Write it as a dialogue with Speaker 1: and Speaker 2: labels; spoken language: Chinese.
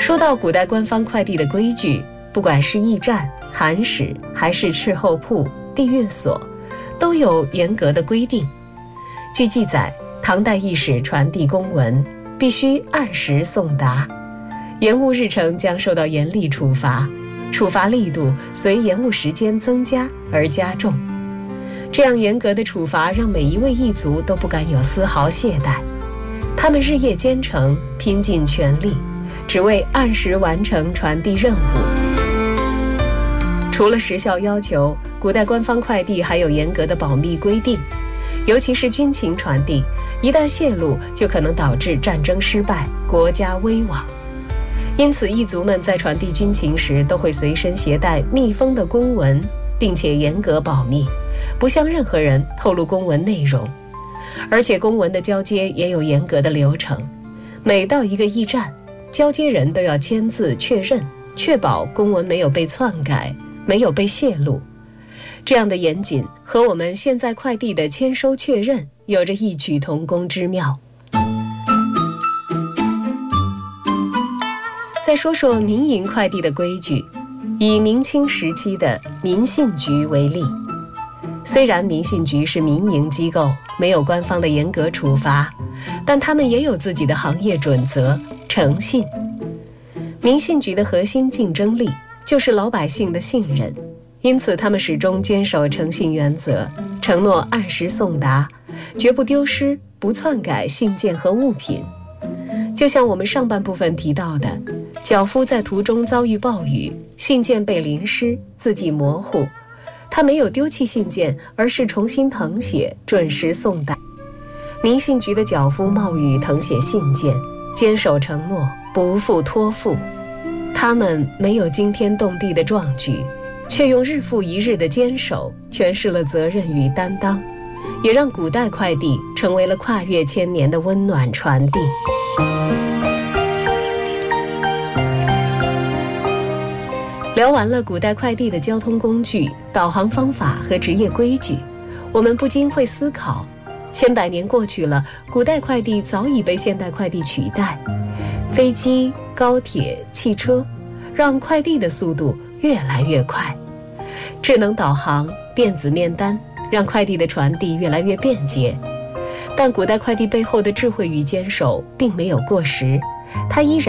Speaker 1: 说到古代官方快递的规矩，不管是驿站、函使还是斥候铺、递运所，都有严格的规定。据记载，唐代驿使传递公文必须按时送达，延误日程将受到严厉处罚，处罚力度随延误时间增加而加重。这样严格的处罚让每一位驿卒都不敢有丝毫懈怠，他们日夜兼程，拼尽全力，只为按时完成传递任务。除了时效要求，古代官方快递还有严格的保密规定，尤其是军情传递，一旦泄露就可能导致战争失败，国家危亡。因此驿卒们在传递军情时都会随身携带密封的公文，并且严格保密，不向任何人透露公文内容。而且公文的交接也有严格的流程，每到一个驿站，交接人都要签字确认，确保公文没有被篡改，没有被泄露。这样的严谨和我们现在快递的签收确认有着异曲同工之妙。再说说民营快递的规矩，以明清时期的民信局为例。虽然民信局是民营机构，没有官方的严格处罚，但他们也有自己的行业准则——诚信。民信局的核心竞争力就是老百姓的信任，因此他们始终坚守诚信原则，承诺按时送达，绝不丢失、不篡改信件和物品。就像我们上半部分提到的，脚夫在途中遭遇暴雨，信件被淋湿，字迹模糊，他没有丢弃信件，而是重新誊写，准时送达。民信局的脚夫冒雨誊写信件，坚守承诺，不负托付。他们没有惊天动地的壮举，却用日复一日的坚守诠释了责任与担当，也让古代快递成为了跨越千年的温暖传递。聊完了古代快递的交通工具、导航方法和职业规矩，我们不禁会思考，千百年过去了，古代快递早已被现代快递取代。飞机、高铁、汽车让快递的速度越来越快，智能导航、电子面单让快递的传递越来越便捷。但古代快递背后的智慧与坚守并没有过时，它依然